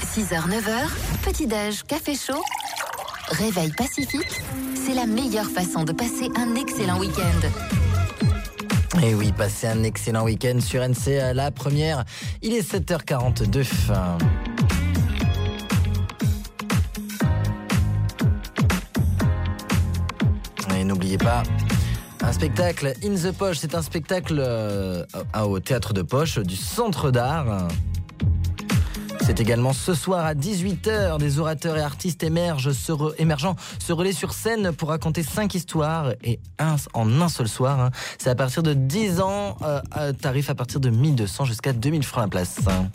6h, 9h, petit-déj, café chaud, réveil pacifique, c'est la meilleure façon de passer un excellent week-end. Et oui, passez un excellent week-end sur NC, la première. Il est 7h42. Et n'oubliez pas, un spectacle In the Poche, c'est un spectacle au Théâtre de Poche du Centre d'Art. C'est également ce soir à 18h, des orateurs et artistes émergents se relaient sur scène pour raconter 5 histoires et en un seul soir. C'est à partir de 10 ans, tarif à partir de 1200 jusqu'à 2000 francs la place.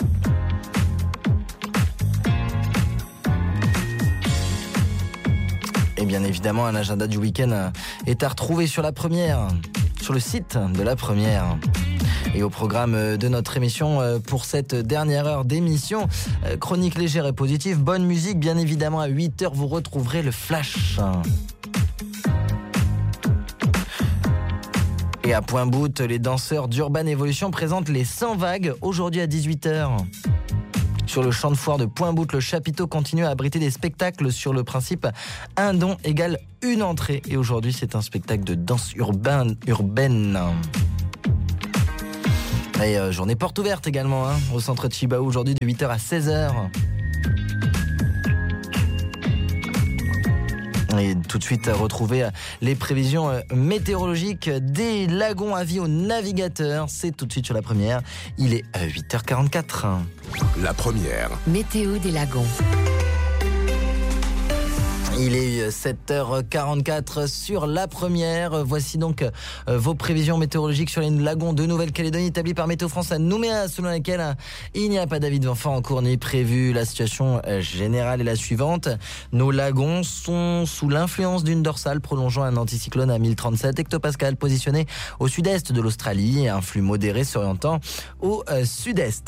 Et bien évidemment, un agenda du week-end est à retrouver sur la première, sur le site de la première. Et au programme de notre émission, pour cette dernière heure d'émission, chronique légère et positive, bonne musique, bien évidemment à 8h, vous retrouverez le Flash. Et à Point Bout, les danseurs d'Urban Evolution présentent les 100 vagues, aujourd'hui à 18h. Sur le champ de foire de Point Bout, le chapiteau continue à abriter des spectacles sur le principe un don égale une entrée. Et aujourd'hui, c'est un spectacle de danse urbaine. Et journée porte ouverte également au centre de Chibaou aujourd'hui de 8h à 16h. Et tout de suite retrouver les prévisions météorologiques des lagons. Avis aux navigateurs, c'est tout de suite sur la première. Il est 8h44. La première. Météo des lagons. Il est 7h44 sur la première. Voici donc vos prévisions météorologiques sur les lagons de Nouvelle-Calédonie établies par Météo France à Nouméa, selon laquelle il n'y a pas d'avis de vent fort en cours ni prévu. La situation générale est la suivante. Nos lagons sont sous l'influence d'une dorsale prolongeant un anticyclone à 1037 hectopascales positionné au sud-est de l'Australie et un flux modéré s'orientant au sud-est.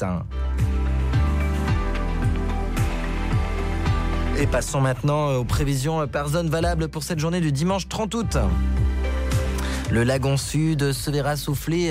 Et passons maintenant aux prévisions par zone valables pour cette journée du dimanche 30 août. Le lagon sud se verra souffler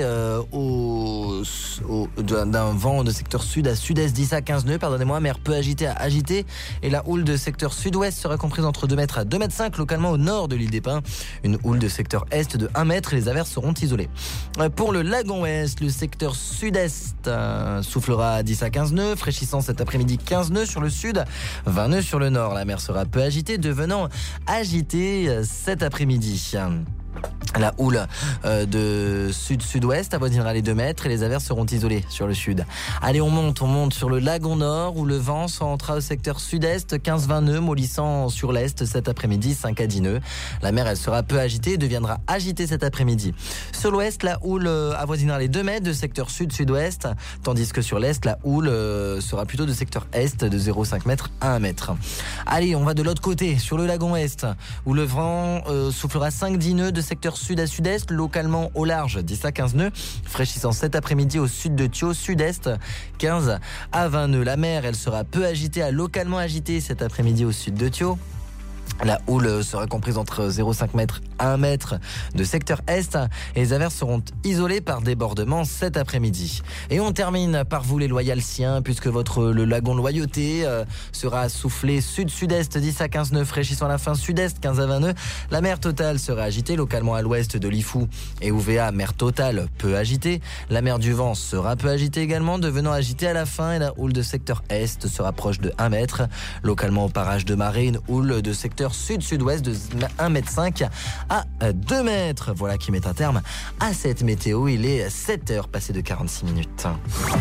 d'un vent de secteur sud à sud-est 10 à 15 nœuds, mer peu agitée à agitée, et la houle de secteur sud-ouest sera comprise entre 2 mètres à 2 mètres 5 localement au nord de l'île des Pins. Une houle de secteur est de 1 mètre et les averses seront isolées. Pour le lagon ouest, le secteur sud-est soufflera à 10 à 15 nœuds, fraîchissant cet après-midi 15 nœuds sur le sud, 20 nœuds sur le nord. La mer sera peu agitée, devenant agitée cet après-midi. La houle de sud-sud-ouest avoisinera les 2 mètres et les averses seront isolées sur le sud. Allez, on monte sur le lagon nord où le vent s'entrera au secteur sud-est, 15-20 nœuds, mollissant sur l'est cet après-midi, 5 à 10 nœuds. La mer, elle sera peu agitée et deviendra agitée cet après-midi. Sur l'ouest, la houle avoisinera les 2 mètres de secteur sud-sud-ouest, tandis que sur l'est, la houle sera plutôt de secteur est de 0,5 mètres à 1 mètre. Allez, on va de l'autre côté, sur le lagon est, où le vent soufflera 5-10 nœuds de secteur sud à sud-est, localement au large 10 à 15 nœuds, fraîchissant cet après-midi au sud de Thio, sud-est 15 à 20 nœuds. La mer, elle sera peu agitée à localement agitée cet après-midi au sud de Thio. La houle sera comprise entre 0,5 mètres à 1 mètre de secteur est et les averses seront isolées par débordement cet après-midi. Et on termine par vous les loyalciens, puisque le lagon Loyauté sera soufflé sud-sud-est 10 à 15 nœuds, fraîchissant à la fin sud-est 15 à 20 nœuds. La mer totale sera agitée localement à l'ouest de Lifou et Ouvéa, mer totale peu agitée. La mer du vent sera peu agitée également, devenant agitée à la fin, et la houle de secteur est sera proche de 1 mètre. Localement au parage de Marais, une houle de secteur sud-sud-ouest de 1,5 mètre à 2 mètres. Voilà qui met un terme à cette météo. Il est 7h passé de 46 minutes.